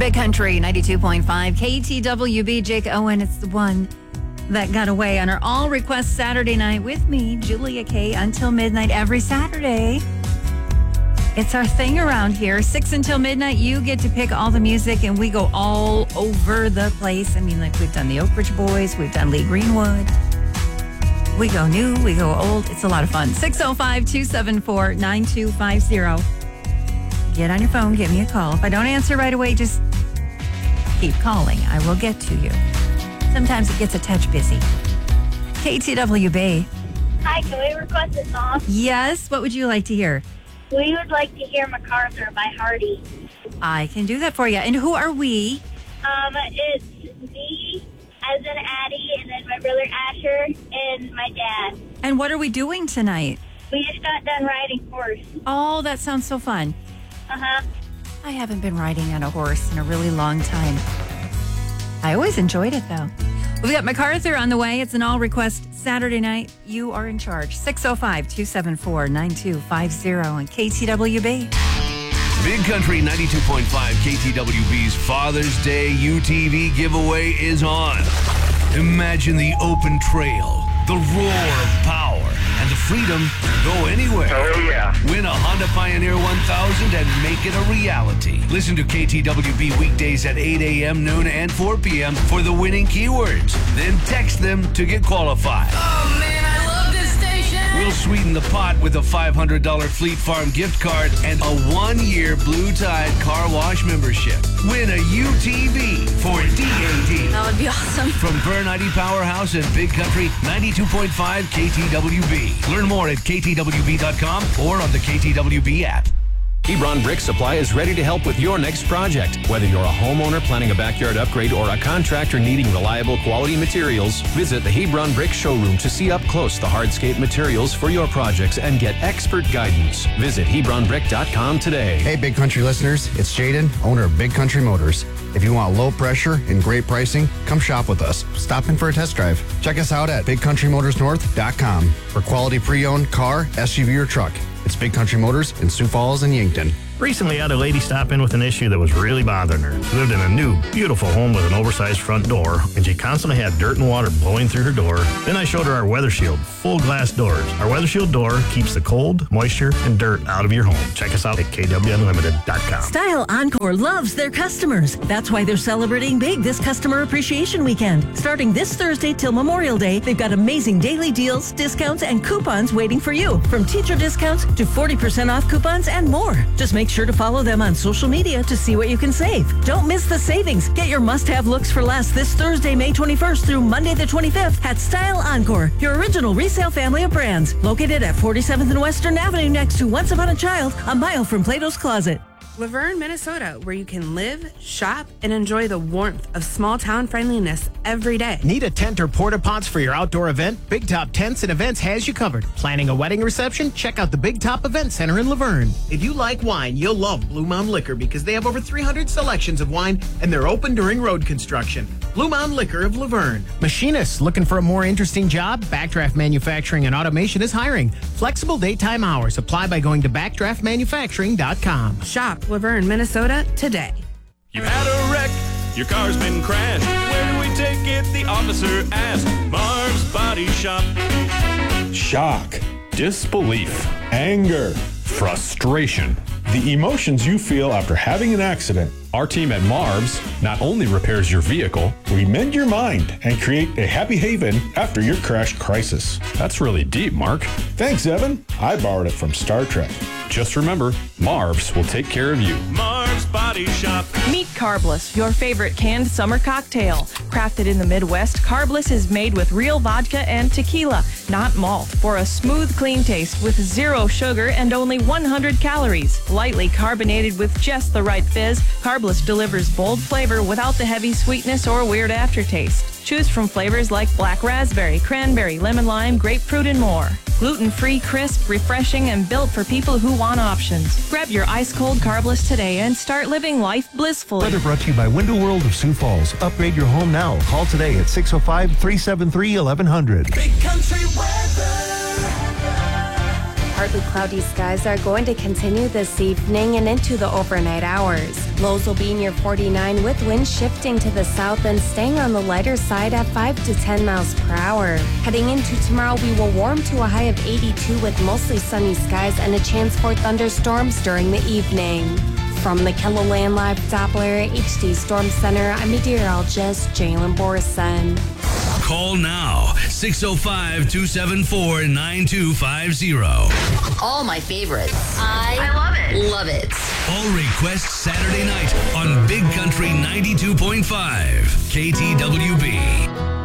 Big Country 92.5 KTWB. Jake Owen, it's the one that got away on our All Request Saturday night with me, Julia K, until midnight every Saturday. It's our thing around here. 6 until midnight, you get to pick all the music, and we go all over the place. I mean, like we've done the Oak Ridge Boys, we've done Lee Greenwood. We go new, we go old. It's a lot of fun. 605-274-9250. Get on your phone, give me a call. If I don't answer right away, just keep calling. I will get to you. Sometimes it gets a touch busy. KTWB. Hi, can we request a song? Yes, what would you like to hear? We would like to hear MacArthur by Hardy. I can do that for you. And who are we? It's me, as in Addie, and then my brother Asher, and my dad. And what are we doing tonight? We just got done riding horse. Oh, that sounds so fun. Uh-huh. I haven't been riding on a horse in a really long time. I always enjoyed it, though. We've got MacArthur on the way. It's an all-request Saturday night. You are in charge. 605-274-9250 on KTWB. Big Country 92.5 KTWB's Father's Day UTV giveaway is on. Imagine the open trail, the roar of power, and the freedom to go anywhere. Oh, yeah. Win a Honda Pioneer 1000 and make it a reality. Listen to KTWB weekdays at 8 a.m., noon, and 4 p.m. for the winning keywords. Then text them to get qualified. Oh, man, I love this station. We'll sweeten the pot with a $500 Fleet Farm gift card and a 1-year Blue Tide car wash membership. Win a UTV for DAD. That would be awesome. From Vern ID Powerhouse and Big Country 92.5 KTWB. Learn more at ktwb.com or on the KTWB app. Hebron Brick Supply is ready to help with your next project. Whether you're a homeowner planning a backyard upgrade or a contractor needing reliable quality materials, visit the Hebron Brick Showroom to see up close the hardscape materials for your projects and get expert guidance. Visit HebronBrick.com today. Hey, Big Country listeners, it's Jaden, owner of Big Country Motors. If you want low pressure and great pricing, come shop with us. Stop in for a test drive. Check us out at BigCountryMotorsNorth.com for quality pre-owned car, SUV, or truck. It's Big Country Motors in Sioux Falls and Yankton. Recently, I had a lady stop in with an issue that was really bothering her. She lived in a new, beautiful home with an oversized front door, and she constantly had dirt and water blowing through her door. Then I showed her our Weather Shield full glass doors. Our Weather Shield door keeps the cold, moisture, and dirt out of your home. Check us out at kwunlimited.com. Style Encore loves their customers. That's why they're celebrating big this Customer Appreciation Weekend. Starting this Thursday till Memorial Day, they've got amazing daily deals, discounts, and coupons waiting for you. From teacher discounts to 40% off coupons and more. Just make sure to follow them on social media to see what you can save. Don't miss the savings. Get your must-have looks for less this Thursday, May 21st through Monday the 25th at Style Encore, your original resale family of brands. Located at 47th and Western Avenue next to Once Upon a Child, a mile from Plato's Closet. Laverne, Minnesota, where you can live, shop, and enjoy the warmth of small-town friendliness every day. Need a tent or porta pots for your outdoor event? Big Top Tents and Events has you covered. Planning a wedding reception? Check out the Big Top Event Center in Laverne. If you like wine, you'll love Blue Mountain Liquor because they have over 300 selections of wine and they're open during road construction. Blue Mountain Liquor of Laverne. Machinists looking for a more interesting job? Backdraft Manufacturing and Automation is hiring. Flexible daytime hours. Apply by going to backdraftmanufacturing.com. Shop Laverne, Minnesota today. You've had a wreck, your car's been crashed. Where do we take it? The officer asked. Marv's Body Shop. Shock, disbelief, anger, frustration. The emotions you feel after having an accident. Our team at Marv's not only repairs your vehicle, we mend your mind and create a happy haven after your crash crisis. That's really deep, Mark. Thanks, Evan. I borrowed it from Star Trek. Just remember, Marv's will take care of you. Marv's Body Shop. Meet Carbless, your favorite canned summer cocktail. Crafted in the Midwest, Carbless is made with real vodka and tequila, not malt, for a smooth, clean taste with 0 sugar and only 100 calories. Lightly carbonated with just the right fizz, Carbless delivers bold flavor without the heavy sweetness or weird aftertaste. Choose from flavors like black raspberry, cranberry, lemon lime, grapefruit, and more. Gluten-free, crisp, refreshing, and built for people who want options. Grab your ice-cold Carbless today and start living life blissfully. Weather brought to you by Window World of Sioux Falls. Upgrade your home now. Call today at 605-373-1100. Big Country weather. partly cloudy skies are going to continue this evening and into the overnight hours. Lows will be near 49 with winds shifting to the south and staying on the lighter side at 5 to 10 miles per hour. Heading into tomorrow, we will warm to a high of 82 with mostly sunny skies and a chance for thunderstorms during the evening. From the KELOLAND Live Doppler HD Storm Center, I'm meteorologist Jalen Borson. Call now, 605-274-9250. All my favorites. I love it. Love it. All requests Saturday night on Big Country 92.5 KTWB.